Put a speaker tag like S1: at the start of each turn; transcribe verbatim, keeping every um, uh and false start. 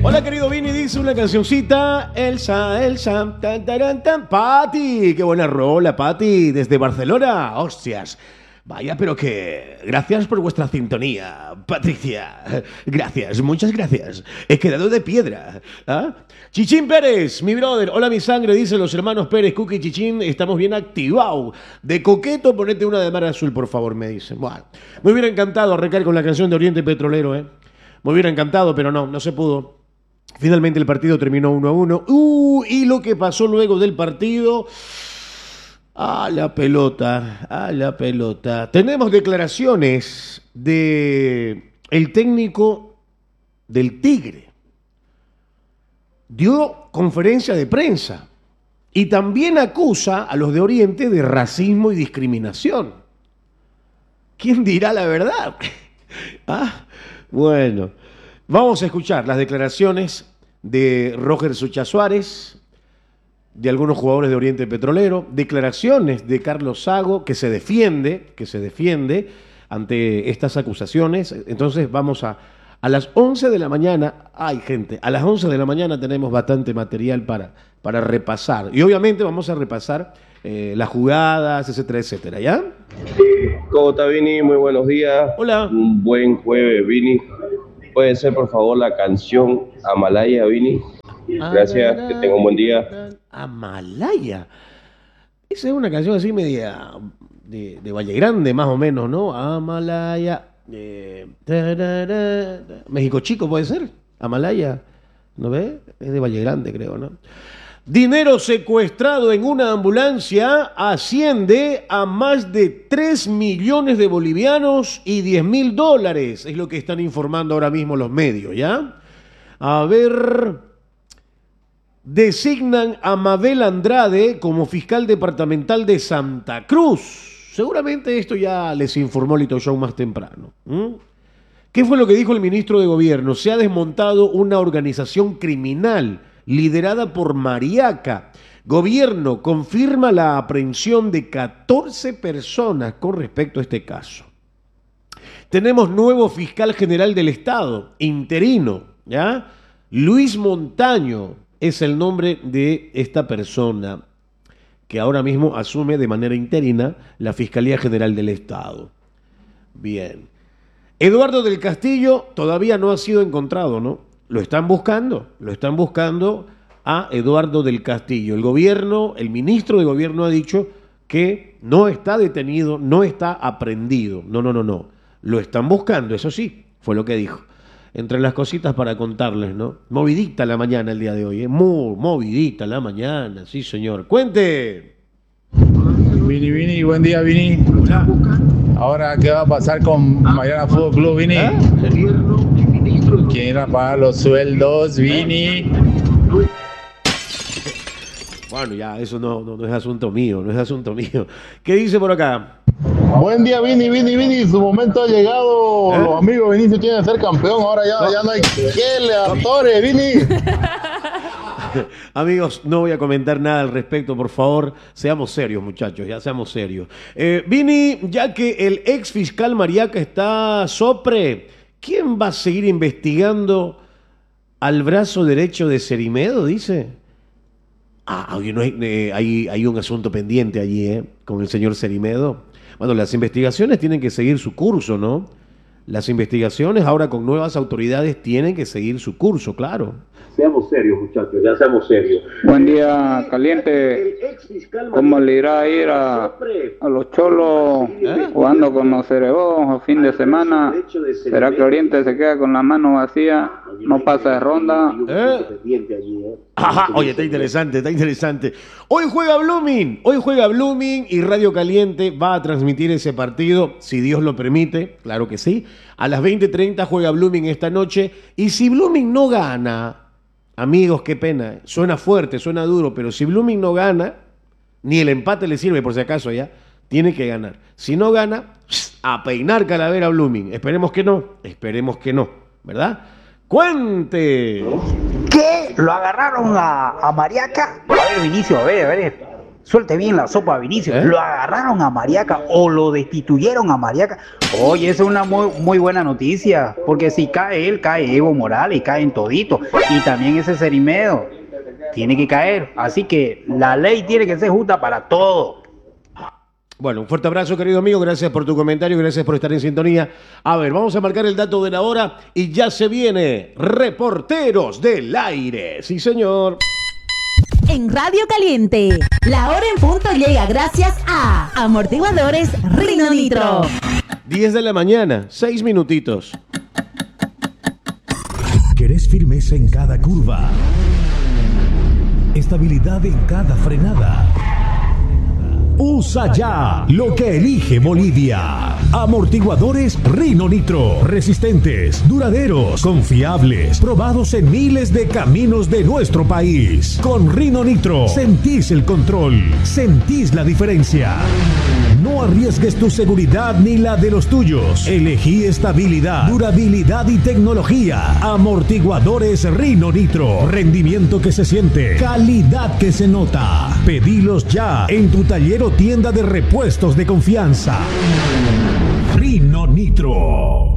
S1: Hola querido Vini, dice una cancioncita. Elsa, Elsa, tan, tan, tan. Pati, qué buena rola, Pati, desde Barcelona. Hostias. Vaya, pero que... Gracias por vuestra sintonía, Patricia. Gracias, muchas gracias. He quedado de piedra. ¿Ah? Chichín Pérez, mi brother. Hola, mi sangre, dicen los hermanos Pérez, Cookie y Chichín. Estamos bien activados. De coqueto, ponete una de mar azul, por favor, me dicen. Bueno, me hubiera encantado arrancar con la canción de Oriente Petrolero, ¿eh? Me hubiera encantado, pero no, no se pudo. Finalmente el partido terminó uno a uno. Uh, y lo que pasó luego del partido... A la pelota, a la pelota. Tenemos declaraciones de el técnico del Tigre. Dio conferencia de prensa y también acusa a los de Oriente de racismo y discriminación. ¿Quién dirá la verdad? ¿Ah? Bueno, vamos a escuchar las declaraciones de Roger Sucha Suárez, de algunos jugadores de Oriente Petrolero, declaraciones de Carlos Sago, que se defiende, que se defiende ante estas acusaciones. Entonces vamos a, a las once de la mañana, ay gente, a las once de la mañana tenemos bastante material para, para repasar. Y obviamente vamos a repasar eh, las jugadas, etcétera, etcétera, ¿ya?
S2: ¿Cómo está, Vini? Muy buenos días.
S1: Hola.
S2: Un buen jueves, Vini. ¿Puede ser, por favor, la canción Amalaya, Vini? Gracias, que tenga un buen día.
S1: Amalaya. Esa es una canción así media de, de Valle Grande, más o menos, ¿no? Amalaya. Eh, México Chico, ¿puede ser? Amalaya. ¿No ves? Es de Valle Grande, creo, ¿no? Dinero secuestrado en una ambulancia asciende a más de tres millones de bolivianos y diez mil dólares. Es lo que están informando ahora mismo los medios, ¿ya? A ver... Designan a Mabel Andrade como fiscal departamental de Santa Cruz. Seguramente esto ya les informó Lito Show más temprano. ¿Mm? ¿Qué fue lo que dijo el ministro de Gobierno? Se ha desmontado una organización criminal liderada por Mariaca. Gobierno confirma la aprehensión de catorce personas con respecto a este caso. Tenemos nuevo fiscal general del Estado, interino, ¿ya? Luis Montaño es el nombre de esta persona que ahora mismo asume de manera interina la Fiscalía General del Estado. Bien. Eduardo del Castillo todavía no ha sido encontrado, ¿no? Lo están buscando, lo están buscando a Eduardo del Castillo. El gobierno, el ministro de Gobierno ha dicho que no está detenido, no está aprehendido. No, no, no, no. Lo están buscando, eso sí, fue lo que dijo. Entre las cositas para contarles, ¿no? Movidita la mañana el día de hoy, ¿eh? Muy movidita la mañana, sí señor. ¡Cuente!
S3: Vini, Vini, buen día, Vini.
S1: Hola.
S3: Ahora, ¿qué va a pasar con Mariana Fútbol Club, Vini?
S1: ¿Ah?
S3: ¿Quién irá a pagar los sueldos, Vini?
S1: Bueno, ya, eso no, no, no es asunto mío, no es asunto mío. ¿Qué dice por acá?
S4: Buen día, Vini, Vini, Vini, su momento ha llegado.
S1: ¿Eh?
S4: Los amigos Vinicius quieren ser campeón, ahora ya no, ya no hay que le atore, Vini.
S1: Amigos, no voy a comentar nada al respecto, por favor. Seamos serios, muchachos, ya seamos serios. Eh, Vini, ya que el ex fiscal Mariaca está sopre, ¿quién va a seguir investigando al brazo derecho de Cerimedo, dice? Ah, oye, no hay, eh, hay, hay un asunto pendiente allí, ¿eh? Con el señor Cerimedo. Bueno, las investigaciones tienen que seguir su curso, ¿no? Las investigaciones ahora con nuevas autoridades tienen que seguir su curso, claro.
S2: Seamos serios, muchachos, ya seamos serios.
S5: Buen día, caliente. ¿Cómo le irá a ir a, a los cholos
S1: ¿Eh?
S5: jugando con los cerebos fin de semana? ¿Será que Oriente se queda con la mano vacía? ¿No pasa de ronda?
S1: ¿Eh? Ajá, oye, está interesante, está interesante. Hoy juega Blooming, hoy juega Blooming y Radio Caliente va a transmitir ese partido, si Dios lo permite, claro que sí. A las veinte treinta juega Blooming esta noche y si Blooming no gana, amigos, qué pena, suena fuerte, suena duro, pero si Blooming no gana, ni el empate le sirve por si acaso ya, tiene que ganar. Si no gana, a peinar calavera Blooming. Esperemos que no, esperemos que no, ¿verdad? ¡Cuente!
S6: ¿Qué? ¿Lo agarraron a, a Mariaca? A ver, Vinicio, a ver, a ver. Suelte bien la sopa a Vinicius.
S1: ¿Eh?
S6: Lo agarraron a Mariaca o lo destituyeron a Mariaca. Oye, esa es una muy, muy buena noticia. Porque si cae él, cae Evo Morales y caen todito. Y también ese Cerimedo tiene que caer. Así que la ley tiene que ser justa para todos.
S1: Bueno, un fuerte abrazo, querido amigo. Gracias por tu comentario, gracias por estar en sintonía. A ver, vamos a marcar el dato de la hora y ya se viene Reporteros del Aire. Sí, señor.
S7: En Radio Caliente, la hora en punto llega gracias a Amortiguadores Rino Nitro.
S1: diez de la mañana, seis minutitos.
S8: ¿Querés firmeza en cada curva? Estabilidad en cada frenada. Usa ya lo que elige Bolivia. Amortiguadores Rino Nitro. Resistentes, duraderos, confiables, probados en miles de caminos de nuestro país. Con Rino Nitro sentís el control, sentís la diferencia. No arriesgues tu seguridad ni la de los tuyos. Elegí estabilidad, durabilidad y tecnología. Amortiguadores Rino Nitro. Rendimiento que se siente, calidad que se nota. Pedilos ya en tu taller o tienda de repuestos de confianza. Rino Nitro.